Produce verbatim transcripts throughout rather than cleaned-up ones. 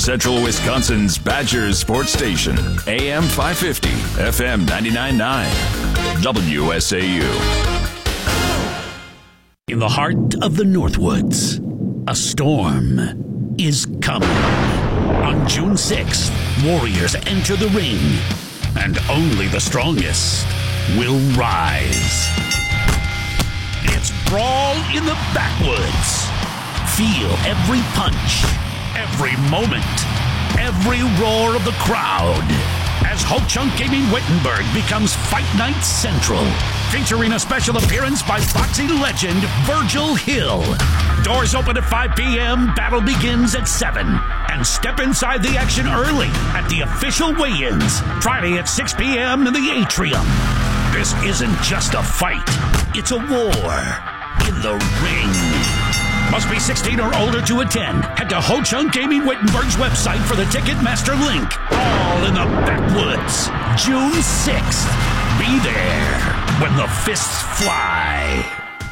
Central Wisconsin's Badger Sports Station. A M five fifty, F M ninety-nine point nine. W S A U. In the heart of the Northwoods, a storm is coming. On June sixth, Warriors enter the ring, and only the strongest will rise. It's Brawl in the Backwoods. Feel every punch, every moment, every roar of the crowd as Ho Chunk Gaming Wittenberg becomes Fight Night Central, featuring a special appearance by boxing legend Virgil Hill. Doors open at five p.m., battle begins at seven. And step inside the action early at the official weigh-ins, Friday at six p.m. in the Atrium. This isn't just a fight, it's a war in the ring. Must be sixteen or older to attend. Head to Ho Chunk Gaming Wittenberg's website for the Ticketmaster link. All in the Backwoods, June sixth. Be there when the fists fly.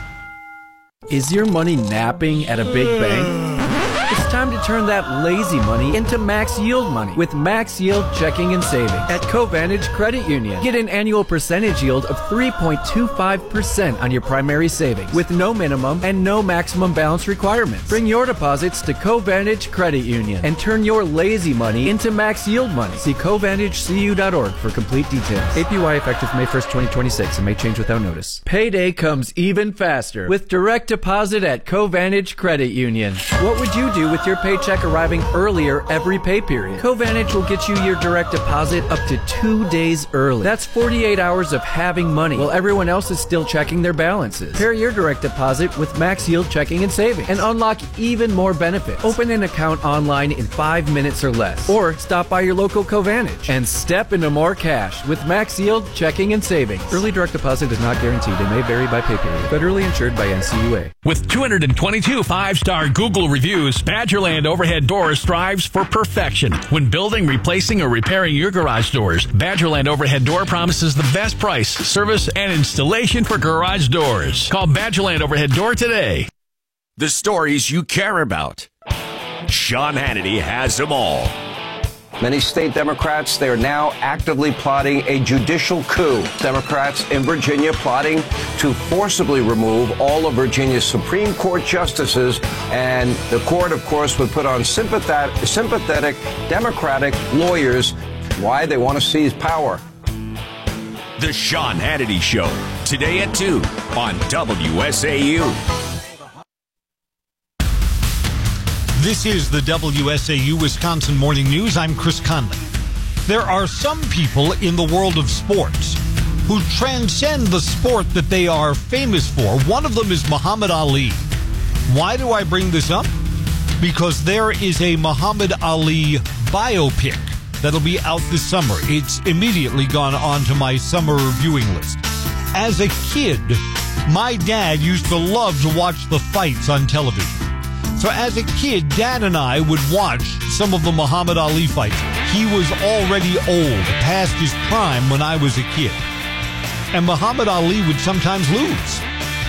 Is your money napping at a big bank? It's time to turn that lazy money into max yield money with Max Yield Checking and Savings at Covantage Credit Union. Get an annual percentage yield of three point two five percent on your primary savings with no minimum and no maximum balance requirements. Bring your deposits to Covantage Credit Union and turn your lazy money into max yield money. See Covantage C U dot org for complete details. A P Y effective May first, twenty twenty-six and may change without notice. Payday comes even faster with direct deposit at Covantage Credit Union. What would you do with your paycheck arriving earlier every pay period? Covantage will get you your direct deposit up to two days early. That's forty-eight hours of having money while everyone else is still checking their balances. Pair your direct deposit with Max Yield Checking and Savings and unlock even more benefits. Open an account online in five minutes or less, or stop by your local Covantage and step into more cash with Max Yield Checking and Savings. Early direct deposit is not guaranteed and may vary by pay period. Federally insured by N C U A. With two hundred twenty-two five-star Google reviews, Badgerland Overhead Doors strives for perfection. When building, replacing, or repairing your garage doors, Badgerland Overhead Door promises the best price, service, and installation for garage doors. Call Badgerland Overhead Door today. The stories you care about. Sean Hannity has them all. Many state Democrats, they are now actively plotting a judicial coup. Democrats in Virginia plotting to forcibly remove all of Virginia's Supreme Court justices. And the court, of course, would put on sympathetic, sympathetic Democratic lawyers. Why? They want to seize power. The Sean Hannity Show, today at two on W S A U. This is the W S A U Wisconsin Morning News. I'm Chris Conley. There are some people in the world of sports who transcend the sport that they are famous for. One of them is Muhammad Ali. Why do I bring this up? Because there is a Muhammad Ali biopic that'll be out this summer. It's immediately gone on to my summer viewing list. As a kid, my dad used to love to watch the fights on television. So as a kid, Dad and I would watch some of the Muhammad Ali fights. He was already old, past his prime when I was a kid. And Muhammad Ali would sometimes lose.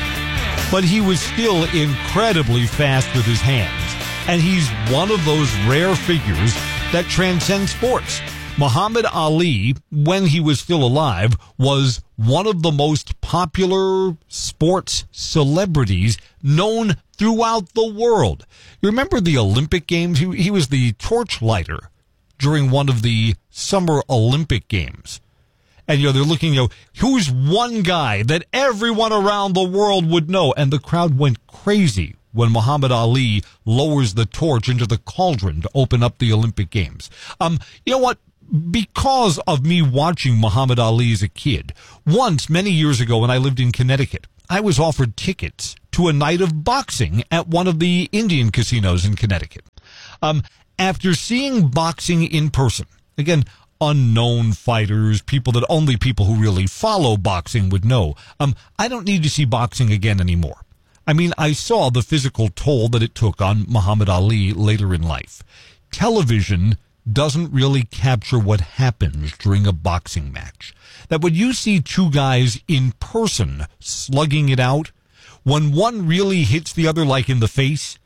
But he was still incredibly fast with his hands. And he's one of those rare figures that transcend sports. Muhammad Ali, when he was still alive, was one of the most popular sports celebrities known throughout the world. You remember the Olympic Games? He, he was the torchlighter during one of the Summer Olympic Games. And, you know, they're looking, you know, who's one guy that everyone around the world would know? And the crowd went crazy when Muhammad Ali lowers the torch into the cauldron to open up the Olympic Games. Um, you know what? Because of me watching Muhammad Ali as a kid, once, many years ago when I lived in Connecticut, I was offered tickets to a night of boxing at one of the Indian casinos in Connecticut. Um, after seeing boxing in person, again, unknown fighters, people that only people who really follow boxing would know, um, I don't need to see boxing again anymore. I mean, I saw the physical toll that it took on Muhammad Ali later in life. Television doesn't really capture what happens during a boxing match. That when you see two guys in person slugging it out, when one really hits the other like in the face,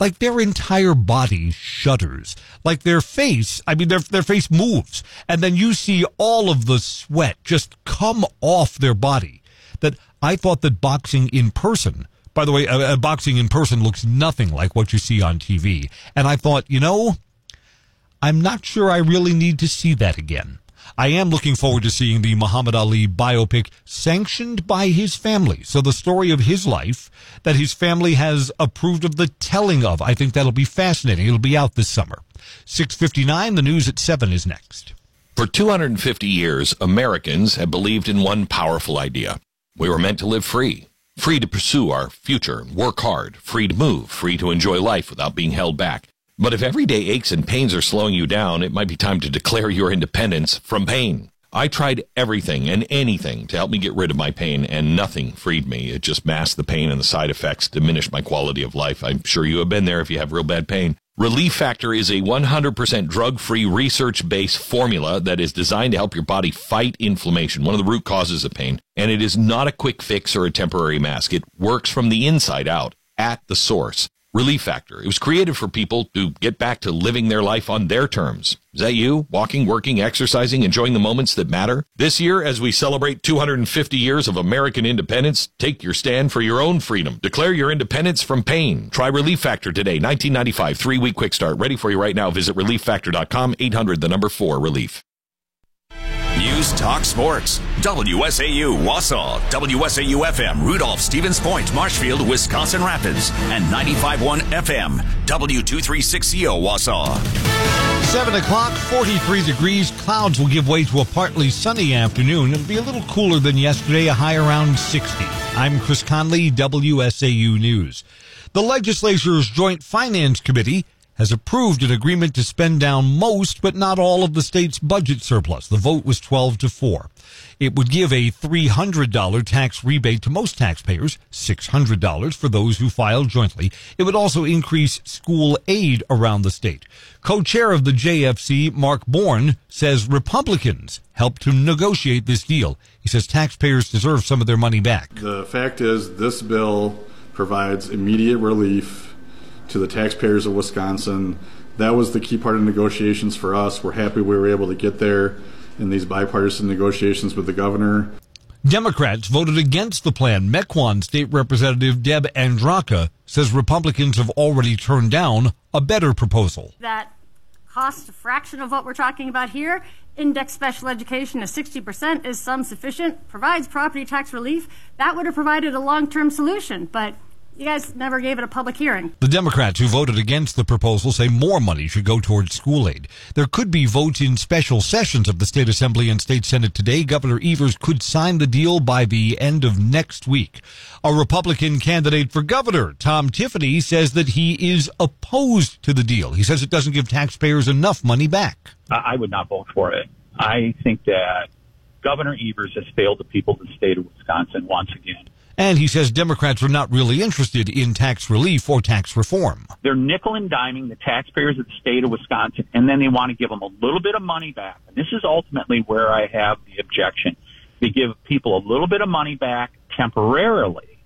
like their entire body shudders. Like their face, I mean, their their face moves. And then you see all of the sweat just come off their body. That I thought that boxing in person, by the way, uh, boxing in person looks nothing like what you see on T V. And I thought, you know, I'm not sure I really need to see that again. I am looking forward to seeing the Muhammad Ali biopic sanctioned by his family. So the story of his life that his family has approved of the telling of. I think that'll be fascinating. It'll be out this summer. six fifty-nine, the news at seven is next. For two hundred fifty years, Americans have believed in one powerful idea. We were meant to live free. Free to pursue our future and work hard. Free to move. Free to enjoy life without being held back. But if everyday aches and pains are slowing you down, it might be time to declare your independence from pain. I tried everything and anything to help me get rid of my pain, and nothing freed me. It just masked the pain, and the side effects diminished my quality of life. I'm sure you have been there if you have real bad pain. Relief Factor is a one hundred percent drug-free, research-based formula that is designed to help your body fight inflammation, one of the root causes of pain. And it is not a quick fix or a temporary mask. It works from the inside out, at the source. Relief Factor. It was created for people to get back to living their life on their terms. Is that you? Walking, working, exercising, enjoying the moments that matter? This year, as we celebrate two hundred fifty years of American independence, take your stand for your own freedom. Declare your independence from pain. Try Relief Factor today. nineteen ninety-five, three-week quick start. Ready for you right now. Visit relief factor dot com, eight hundred, the number four, relief. News Talk Sports. W S A U Wausau, W S A U F M Rudolph, Stevens Point, Marshfield, Wisconsin Rapids, and ninety-five point one F M W two thirty-six C O Wausau. seven o'clock, forty-three degrees. Clouds will give way to a partly sunny afternoon. It'll be a little cooler than yesterday, a high around sixty. I'm Chris Conley, W S A U News. The legislature's Joint Finance Committee has approved an agreement to spend down most but not all of the state's budget surplus. The vote was twelve to four. It would give a three hundred dollars tax rebate to most taxpayers, six hundred dollars for those who filed jointly. It would also increase school aid around the state. Co-chair of the J F C, Mark Bourne, says Republicans helped to negotiate this deal. He says taxpayers deserve some of their money back. The fact is, this bill provides immediate relief to the taxpayers of Wisconsin. That was the key part of negotiations for us. We're happy we were able to get there in these bipartisan negotiations with the governor. Democrats voted against the plan. Mequon State Representative Deb Andraka says Republicans have already turned down a better proposal. That costs a fraction of what we're talking about here. Index special education is sixty percent is some sufficient, provides property tax relief. That would have provided a long-term solution, but you guys never gave it a public hearing. The Democrats who voted against the proposal say more money should go towards school aid. There could be votes in special sessions of the State Assembly and State Senate today. Governor Evers could sign the deal by the end of next week. A Republican candidate for governor, Tom Tiffany, says that he is opposed to the deal. He says it doesn't give taxpayers enough money back. I would not vote for it. I think that Governor Evers has failed the people of the state of Wisconsin once again. And he says Democrats are not really interested in tax relief or tax reform. They're nickel and diming the taxpayers of the state of Wisconsin, and then they want to give them a little bit of money back. And this is ultimately where I have the objection. They give people a little bit of money back temporarily,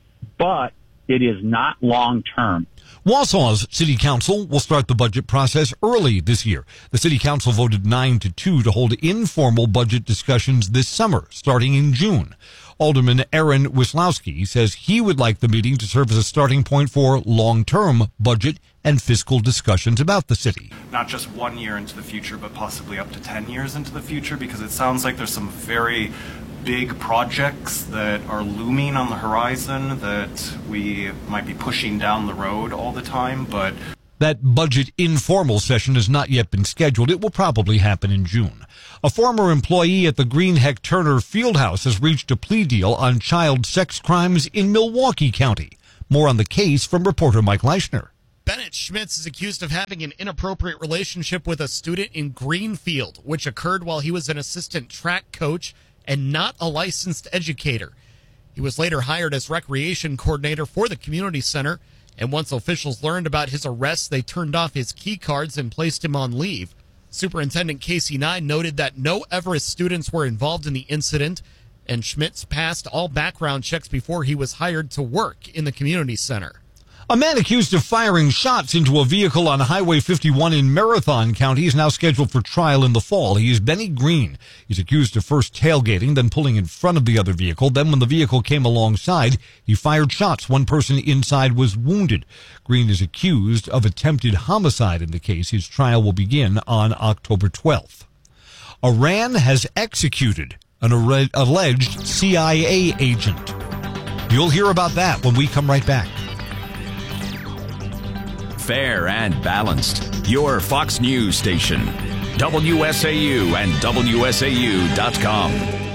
but it is not long term. Wausau's City Council will start the budget process early this year. The City Council voted nine to two to hold informal budget discussions this summer, starting in June. Alderman Aaron Wislowski says he would like the meeting to serve as a starting point for long-term budget and fiscal discussions about the city. Not just one year into the future, but possibly up to ten years into the future, because it sounds like there's some very big projects that are looming on the horizon that we might be pushing down the road all the time, but that budget informal session has not yet been scheduled. It will probably happen in June. A former employee at the Greenheck Turner Fieldhouse has reached a plea deal on child sex crimes in Milwaukee County. More on the case from reporter Mike Leischner. Bennett Schmitz is accused of having an inappropriate relationship with a student in Greenfield, which occurred while he was an assistant track coach and not a licensed educator. He was later hired as recreation coordinator for the community center, and once officials learned about his arrest, they turned off his key cards and placed him on leave. Superintendent Casey Nye noted that no Everest students were involved in the incident, and Schmitz passed all background checks before he was hired to work in the community center. A man accused of firing shots into a vehicle on Highway fifty-one in Marathon County is now scheduled for trial in the fall. He is Benny Green. He's accused of first tailgating, then pulling in front of the other vehicle. Then when the vehicle came alongside, he fired shots. One person inside was wounded. Green is accused of attempted homicide in the case. His trial will begin on October twelfth. Iran has executed an alleged C I A agent. You'll hear about that when we come right back. Fair and balanced. Your Fox News station. W S A U and W S A U dot com.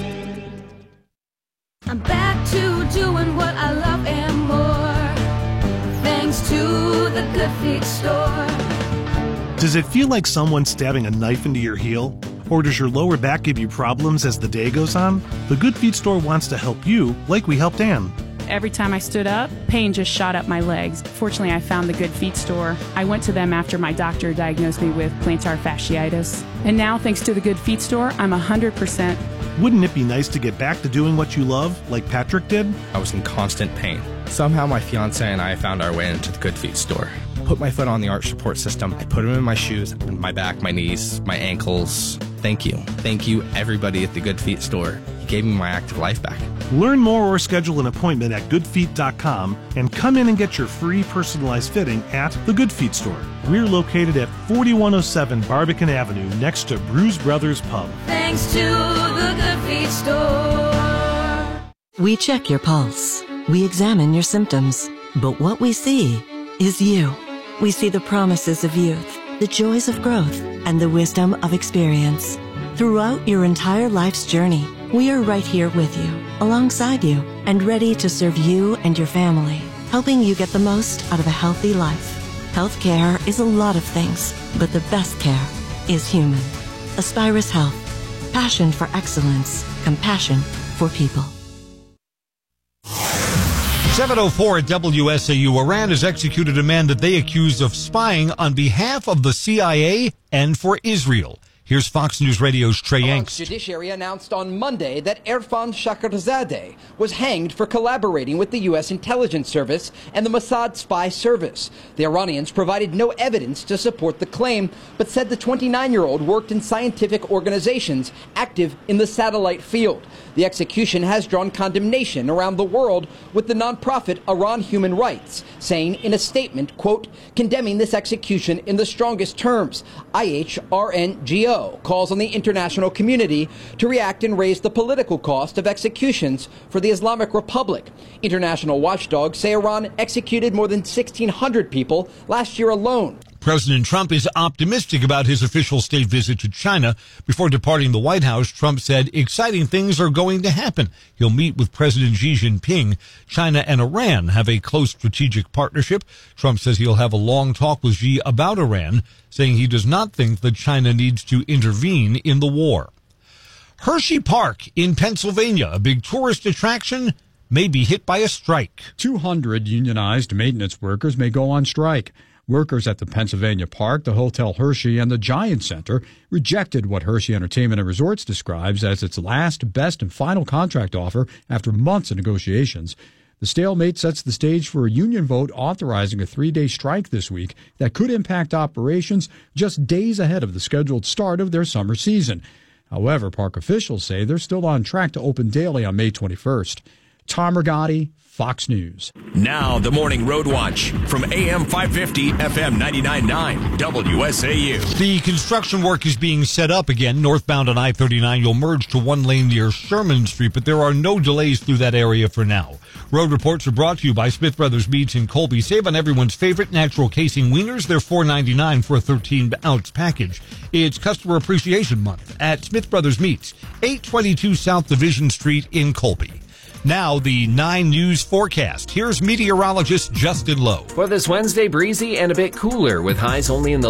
I'm back to doing what I love and more. Thanks to the Good Feet store. Does it feel like someone's stabbing a knife into your heel? Or does your lower back give you problems as the day goes on? The Good Feet store wants to help you, like we helped Ann. Every time I stood up, pain just shot up my legs. Fortunately, I found the Good Feet store. I went to them after my doctor diagnosed me with plantar fasciitis. And now, thanks to the Good Feet store, I'm one hundred percent. Wouldn't it be nice to get back to doing what you love, like Patrick did? I was in constant pain. Somehow my fiance and I found our way into the Good Feet store. Put my foot on the arch support system. I put them in my shoes, my back, my knees, my ankles. Thank you. Thank you, everybody at the Good Feet store. You gave me my active life back. Learn more or schedule an appointment at good feet dot com and come in and get your free personalized fitting at the Good Feet store. We're located at forty-one oh seven Barbican Avenue next to Bruise Brothers Pub. Thanks to the Good Feet store. We check your pulse. We examine your symptoms. But what we see is you. We see the promises of youth, the joys of growth, and the wisdom of experience. Throughout your entire life's journey, we are right here with you, alongside you, and ready to serve you and your family, helping you get the most out of a healthy life. Healthcare is a lot of things, but the best care is human. Aspirus Health. Passion for excellence. Compassion for people. seven oh four at W S A U. Iran has executed a man that they accuse of spying on behalf of the C I A and for Israel. Here's Fox News Radio's Trey Yanks. The judiciary announced on Monday that Erfan Shahrazadeh was hanged for collaborating with the U S intelligence service and the Mossad spy service. The Iranians provided no evidence to support the claim, but said the twenty-nine-year-old worked in scientific organizations active in the satellite field. The execution has drawn condemnation around the world, with the nonprofit Iran Human Rights saying in a statement, quote, condemning this execution in the strongest terms. I H R N G O calls on the international community to react and raise the political cost of executions for the Islamic Republic. International watchdogs say Iran executed more than sixteen hundred people last year alone. President Trump is optimistic about his official state visit to China. Before departing the White House, Trump said exciting things are going to happen. He'll meet with President Xi Jinping. China and Iran have a close strategic partnership. Trump says he'll have a long talk with Xi about Iran, saying he does not think that China needs to intervene in the war. Hershey Park in Pennsylvania, a big tourist attraction, may be hit by a strike. two hundred unionized maintenance workers may go on strike. Workers at the Pennsylvania Park, the Hotel Hershey, and the Giant Center rejected what Hershey Entertainment and Resorts describes as its last, best, and final contract offer after months of negotiations. The stalemate sets the stage for a union vote authorizing a three-day strike this week that could impact operations just days ahead of the scheduled start of their summer season. However, park officials say they're still on track to open daily on May twenty-first. Tom Rigotti, Fox News. Now the Morning Road Watch from A M five fifty, F M ninety-nine point nine, W S A U. The construction work is being set up again. Northbound on I thirty-nine, you'll merge to one lane near Sherman Street, but there are no delays through that area for now. Road reports are brought to you by Smith Brothers Meats in Colby. Save on everyone's favorite natural casing wieners. They're four ninety-nine for a thirteen ounce package. It's Customer Appreciation Month at Smith Brothers Meats, eight twenty-two South Division Street in Colby. Now, the nine News forecast. Here's meteorologist Justin Lowe. For this Wednesday, breezy and a bit cooler with highs only in the